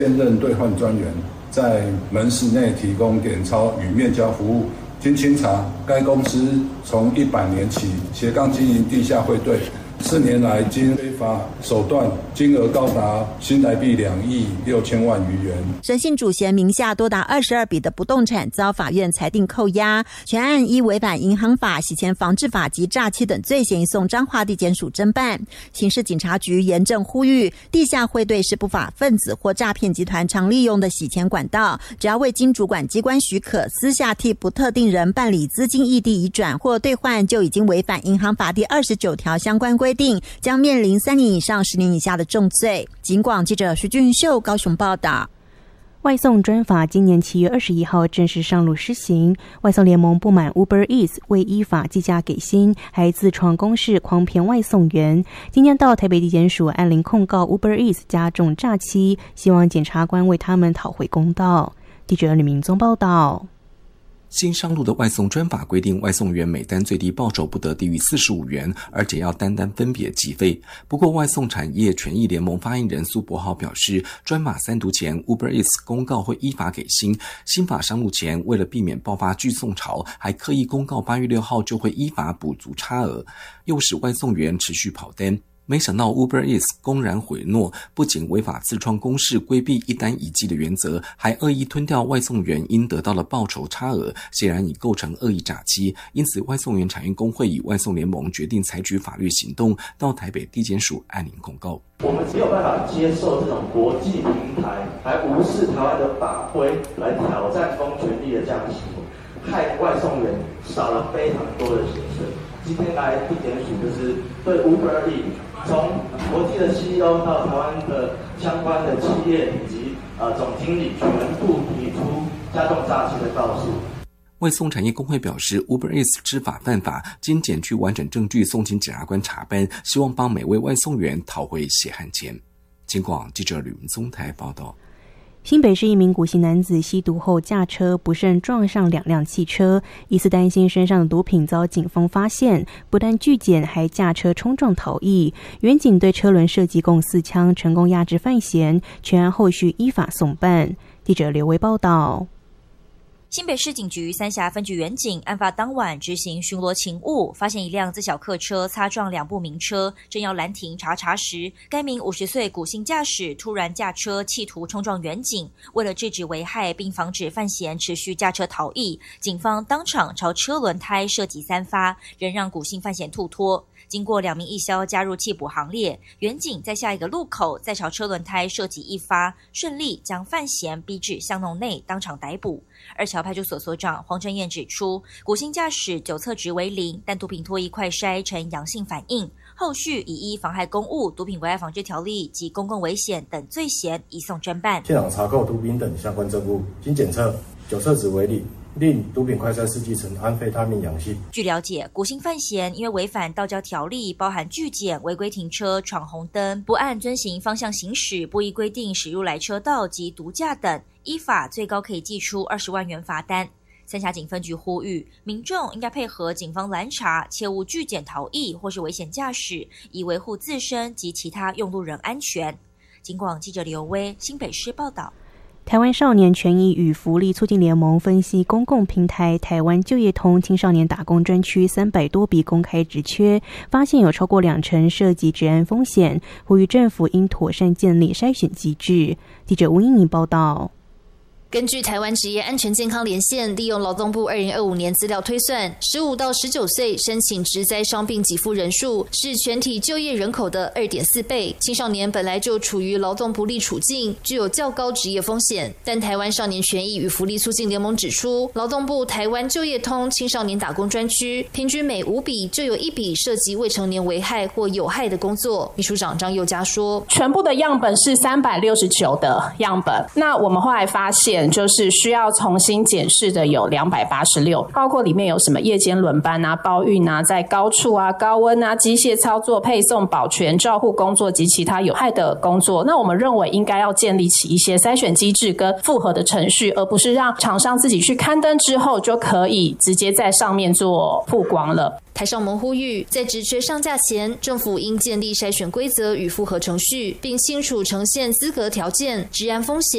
现任兑换专员在门市内提供点钞与面交服务。经清查，该公司从100年起斜杠经营地下汇兑，4年来经非法手段，金额高达新台币2亿6千万余元。 沈姓主嫌名下多达22笔的不动产遭法院裁定扣押，全案依违反银行法、洗钱防治法及诈欺等罪嫌移送彰化地检署侦办。刑事警察局严正呼吁，地下汇兑是不法分子或诈骗集团常利用的洗钱管道，只要未经主管机关许可，私下替不特定人办理资金异地移转或兑换，就已经违反银行法第29条相关规定，将面临3年以上10年以下的重罪。警广记者徐俊秀高雄报道。 外送专法今年7月21号正式上路施行，外送联盟不满 Uber Eats 未依法计价给薪，还自创公式诓骗外送员。今天到台北地检署按铃控告 Uber Eats 加重诈欺，希望检察官为他们讨回公道。记者李明宗报道。 新上路的外送专法规定，外送员每单最低报酬不得低于45元，而且要单单分别计费。不过，外送产业权益联盟发言人苏博豪表示，专法3读前 Uber Eats 公告会依法给薪，新法上路前为了避免爆发拒送潮，还刻意公告8月6号就会依法补足差额，诱使外送员持续跑单。没想到 Uber Eats 公然毁诺，不仅违法自创公式规避一单一计的原则，还恶意吞掉外送员应得到的报酬差额，显然已构成恶意诈欺。因此，外送员产业工会与外送联盟决定采取法律行动，到台北地检署按铃控告。 我们没有办法接受这种国际平台还无视台湾的法规来挑战公权力的这样的行为，害外送员少了非常多的薪水。今天来地检署就是对 Uber Eats 从国际的 CEO 到台湾的相关的企业以及总经理全部提出加重诈欺的告诉。 外送产业工会表示 ，Uber Eats 知法犯法，经检具完整证据送请检察官查办，希望帮每位外送员讨回血汗钱。警广记者吕文宗台报道。 新北市一名古姓男子吸毒后驾车不慎撞上2辆汽车，疑似担心身上的毒品遭警方发现，不但拒检，还驾车冲撞逃逸。员警对车轮射击共4枪，成功压制犯嫌，全案后续依法送办。记者刘维报道。 新北市警局三峡分局员警案发当晚执行巡逻勤务，发现一辆自小客车擦撞2部名车，正要拦停查时，该名50岁古姓驾驶突然驾车企图冲撞员警，为了制止危害并防止犯嫌持续驾车逃逸，警方当场朝车轮胎射击3发，仍让古姓犯嫌吐脱。经过2名义消加入缉捕行列，员警在下一个路口再朝车轮胎射击1发，顺利将犯嫌逼至巷弄内，当场逮捕。二桥派出所所长黄正彦指出，古姓驾驶酒测值为0，但毒品唾液快筛呈阳性反应，后续已依妨害公务、毒品危害防治条例及公共危险等罪嫌移送侦办。 现场查扣毒品等相关证物，经检测酒测值为0。令毒品快筛试剂呈安非他命阳性。 据了解，古姓犯嫌因为违反道交条例，包含拒检、违规停车、闯红灯、不按遵行方向行驶、不依规定驶入来车道及毒驾等，依法最高可以记出20万元罚单。三峡警分局呼吁民众应该配合警方拦查，切勿拒检逃逸或是危险驾驶，以维护自身及其他用路人安全。警广记者刘威新北市报道。 台湾少年权益与福利促进联盟分析公共平台台湾就业通青少年打工专区300多笔公开职缺，发现有超过20%涉及治安风险，呼吁政府应妥善建立筛选机制。记者吴英妮报道。 根据台湾职业安全健康连线利用劳动部2025年资料推算，15到19岁申请职灾伤病给付人数是全体就业人口的2.4倍。青少年本来就处于劳动不利处境，具有较高职业风险。但台湾少年权益与福利促进联盟指出，劳动部台湾就业通青少年打工专区，平均每5笔就有1笔涉及未成年危害或有害的工作。秘书长张佑嘉说， 全部的样本是369的样本，那我们后来发现就是需要重新检视的有286，包括里面有什么夜间轮班啊、包运啊、在高处啊、高温啊、机械操作、配送、保全、照护工作及其他有害的工作。那我们认为应该要建立起一些筛选机制跟复核的程序，而不是让厂商自己去刊登之后就可以直接在上面做曝光了。 台少盟呼吁，在职缺上架前，政府应建立筛选规则与复核程序，并清楚呈现资格条件、治安风险